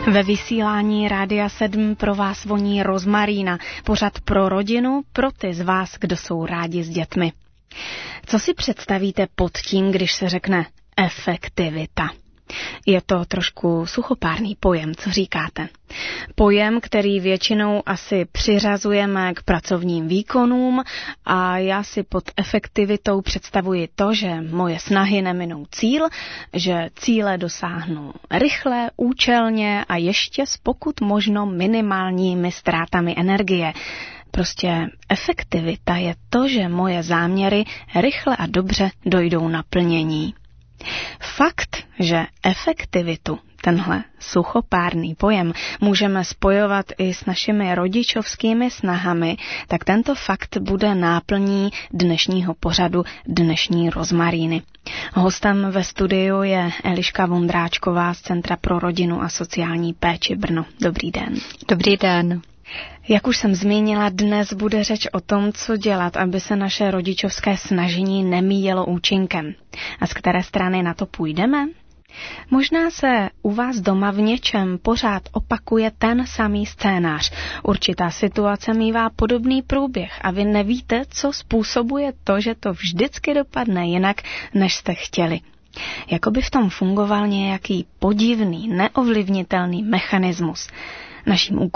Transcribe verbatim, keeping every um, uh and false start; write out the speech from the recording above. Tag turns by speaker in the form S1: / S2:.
S1: Ve vysílání Rádia sedm pro vás voní rozmarína, pořad pro rodinu, pro ty z vás, kdo jsou rádi s dětmi. Co si představíte pod tím, když se řekne efektivita? Je to trošku suchopárný pojem, co říkáte? Pojem, který většinou asi přiřazujeme k pracovním výkonům a já si pod efektivitou představuji to, že moje snahy neminou cíl, že cíle dosáhnu rychle, účelně a ještě s pokud možno minimálními ztrátami energie. Prostě efektivita je to, že moje záměry rychle a dobře dojdou na plnění. Fakt, že efektivitu, tenhle suchopárný pojem, můžeme spojovat i s našimi rodičovskými snahami, tak tento fakt bude náplní dnešního pořadu dnešní rozmaríny. Hostem ve studiu je Eliška Vondráčková z Centra pro rodinu a sociální péči Brno. Dobrý den.
S2: Dobrý den.
S1: Jak už jsem zmínila, dnes bude řeč o tom, co dělat, aby se naše rodičovské snažení nemíjelo účinkem. A z které strany na to půjdeme? Možná se u vás doma v něčem pořád opakuje ten samý scénář. Určitá situace mívá podobný průběh a vy nevíte, co způsobuje to, že to vždycky dopadne jinak, než jste chtěli. Jakoby v tom fungoval nějaký podivný, neovlivnitelný mechanismus. Naším úkolem